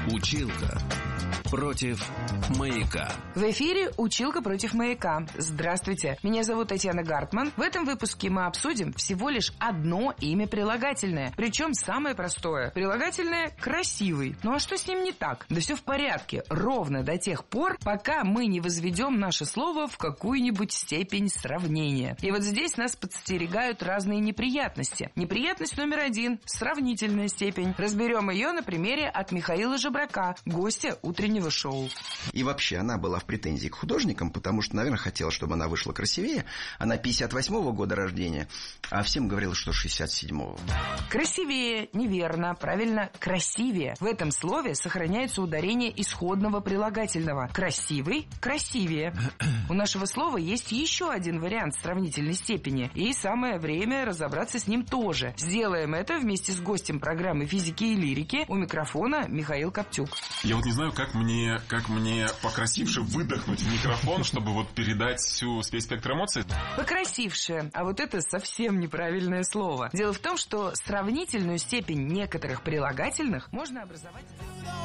Училка против маяка. В эфире «Училка против маяка». Здравствуйте, меня зовут Татьяна Гартман. В этом выпуске мы обсудим всего лишь одно имя прилагательное. Причем самое простое. Прилагательное «красивый». Ну а что с ним не так? Да все в порядке. Ровно до тех пор, пока мы не возведем наше слово в какую-нибудь степень сравнения. И вот здесь нас подстерегают разные неприятности. Неприятность номер 1 – сравнительная степень. Разберем ее на примере от Михаила Жебрака, гостя утреннего шоу. И вообще она была в претензии к художникам, потому что, наверное, хотела, чтобы она вышла красивее. Она 58-го года рождения, а всем говорила, что 67-го. Красивее неверно, правильно, красивее. В этом слове сохраняется ударение исходного прилагательного. Красивый – красивее. У нашего слова есть еще один вариант сравнительной степени, и самое время разобраться с ним тоже. Сделаем это вместе с гостем программы «Физики и лирики». У микрофона Михаил Коптюк. Я вот не знаю, как мне покрасивше выдохнуть в микрофон, чтобы вот передать весь спектр эмоций. Покрасивше. А вот это совсем неправильное слово. Дело в том, что сравнительную степень некоторых прилагательных можно образовать...